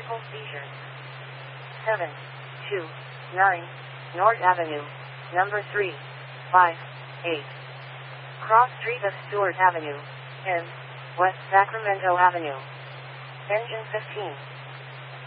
multiple seizures. 729 North Avenue, number 358. Cross Street of Stewart Avenue, M. West Sacramento Avenue. Engine 15.